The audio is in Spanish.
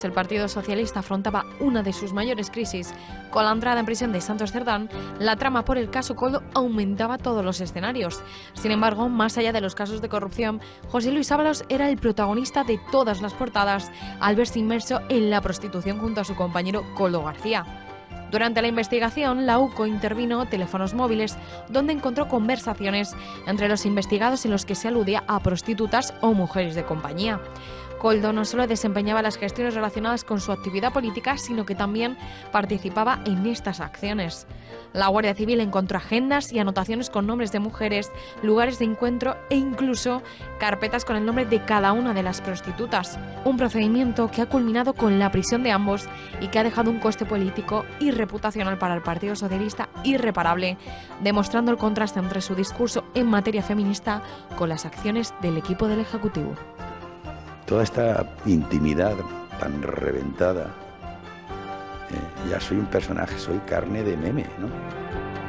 El Partido Socialista afrontaba una de sus mayores crisis. Con la entrada en prisión de Santos Cerdán, la trama por el caso Koldo aumentaba todos los escenarios. Sin embargo, más allá de los casos de corrupción, José Luis Ábalos era el protagonista de todas las portadas al verse inmerso en la prostitución junto a su compañero Koldo García. Durante la investigación, la UCO intervino teléfonos móviles donde encontró conversaciones entre los investigados en los que se aludía a prostitutas o mujeres de compañía. Koldo no solo desempeñaba las gestiones relacionadas con su actividad política, sino que también participaba en estas acciones. La Guardia Civil encontró agendas y anotaciones con nombres de mujeres, lugares de encuentro e incluso carpetas con el nombre de cada una de las prostitutas. Un procedimiento que ha culminado con la prisión de ambos y que ha dejado un coste político y reputacional para el Partido Socialista irreparable, demostrando el contraste entre su discurso en materia feminista con las acciones del equipo del Ejecutivo. Toda esta intimidad tan reventada, ya soy un personaje, soy carne de meme, ¿no?